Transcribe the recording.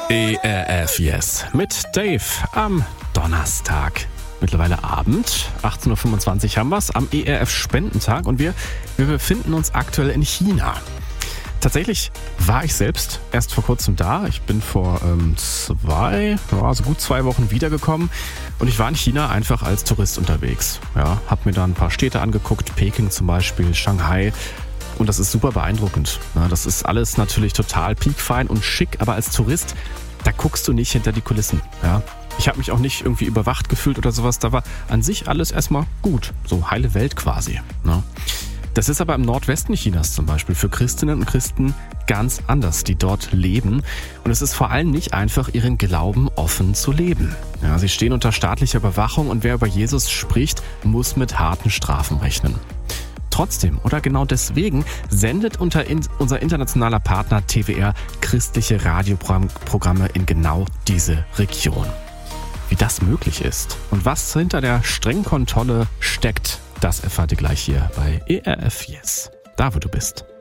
ERF Yes mit Dave am Donnerstag. Mittlerweile Abend, 18.25 Uhr haben wir es, am ERF Spendentag und wir befinden uns aktuell in China. Tatsächlich war ich selbst erst vor kurzem da. Ich bin vor gut 2 Wochen wiedergekommen und ich war in China einfach als Tourist unterwegs. Ja, hab mir da ein paar Städte angeguckt, Peking zum Beispiel, Shanghai. Und das ist super beeindruckend. Ja, das ist alles natürlich total piekfein und schick, aber als Tourist, da guckst du nicht hinter die Kulissen. Ja. Ich habe mich auch nicht irgendwie überwacht gefühlt oder sowas. Da war an sich alles erstmal gut. So heile Welt quasi. Ne? Das ist aber im Nordwesten Chinas zum Beispiel für Christinnen und Christen ganz anders, die dort leben. Und es ist vor allem nicht einfach, ihren Glauben offen zu leben. Ja, sie stehen unter staatlicher Überwachung und wer über Jesus spricht, muss mit harten Strafen rechnen. Trotzdem oder genau deswegen sendet unser internationaler Partner TWR christliche Radioprogramme in genau diese Region. Wie das möglich ist und was hinter der strengen Kontrolle steckt, das erfahrt ihr gleich hier bei ERF Yes. Da, wo du bist.